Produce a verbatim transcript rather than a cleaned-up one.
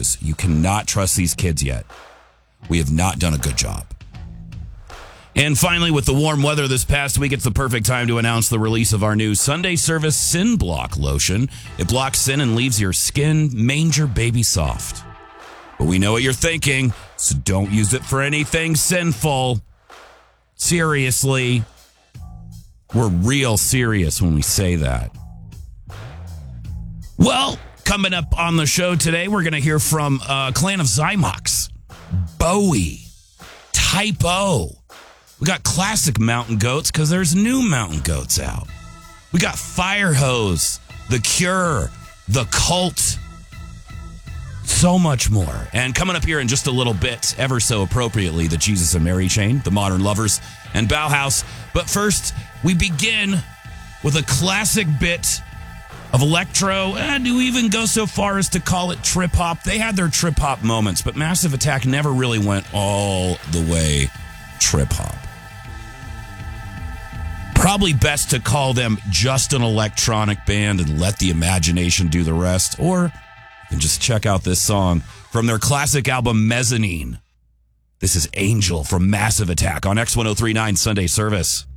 news. You cannot trust these kids yet. We have not done a good job. And finally, with the warm weather this past week, it's the perfect time to announce the release of our new Sunday Service Sin Block Lotion. It blocks sin and leaves your skin manger baby soft. But we know what you're thinking, so don't use it for anything sinful. Seriously. We're real serious when we say that. Well, coming up on the show today, we're going to hear from uh, Clan of Zymox, Bowie, Typo. We got classic mountain goats because there's new mountain goats out. We got Firehose, The Cure, The Cult, so much more. And coming up here in just a little bit, ever so appropriately, the Jesus and Mary Chain, the Modern Lovers, and Bauhaus. But first, we begin with a classic bit of electro, and do even go so far as to call it trip hop. They had their trip hop moments, but Massive Attack never really went all the way trip hop. Probably best to call them just an electronic band and let the imagination do the rest. Or you can just check out this song from their classic album Mezzanine. This is Angel from Massive Attack on X ten thirty-nine Sunday Service.